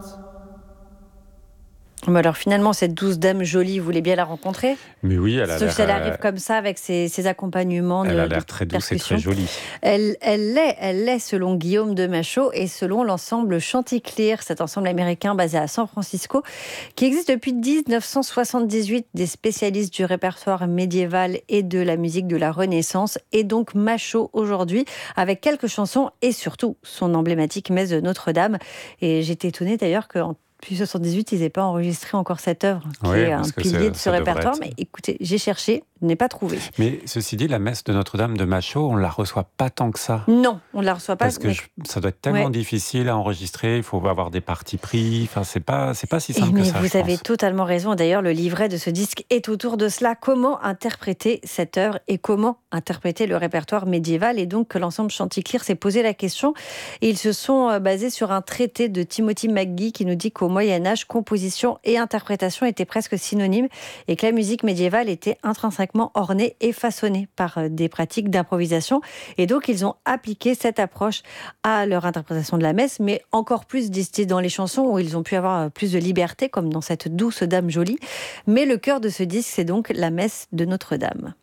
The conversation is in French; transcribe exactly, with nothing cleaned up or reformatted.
Mais alors finalement, cette douce dame jolie, vous voulez bien la rencontrer ? Mais oui, elle a Sauf l'air, si elle euh, arrive comme ça, avec ses, ses accompagnements elle de, a de l'air très douce et percussions. très jolie. Elle, elle l'est, elle l'est selon Guillaume de Machaut et selon l'ensemble Chanticleer, cet ensemble américain basé à San Francisco, qui existe depuis dix-neuf cent soixante-dix-huit, des spécialistes du répertoire médiéval et de la musique de la Renaissance, et donc Machaut aujourd'hui, avec quelques chansons et surtout son emblématique Messe de Notre-Dame. Et j'étais étonnée d'ailleurs qu'en Depuis soixante-dix-huit, ils n'avaient pas enregistré encore cette œuvre, qui Oui, est un parce que pilier ça, de ce ça devrait répertoire. être. Mais écoutez, j'ai cherché, je n'ai pas trouvé. Mais ceci dit, la messe de Notre-Dame de Machaut, on ne la reçoit pas tant que ça. Non, on ne la reçoit pas. Parce que Mais... je- ça doit être tellement ouais. difficile à enregistrer, il faut avoir des partis pris, enfin, c'est pas, c'est pas si Et simple que mais ça, vous je avez pense. totalement raison. D'ailleurs, le livret de ce disque est autour de cela. Comment interpréter cette œuvre et comment interpréter le répertoire médiéval ? Et donc, que l'ensemble Chanticleer s'est posé la question. Et ils se sont euh, basés sur un traité de Timothy McGee qui nous dit qu'au Moyen-Âge, composition et interprétation étaient presque synonymes et que la musique médiévale était intrinsèquement ornée et façonnée par euh, des pratiques d'improvisation. Et donc, ils ont appliqué cette approche à leur interprétation de la messe, mais encore plus distillée dans les chansons où ils ont pu avoir plus de liberté, comme dans cette douce dame jolie. Mais le cœur de ce disque, c'est donc la messe de Notre-Dame.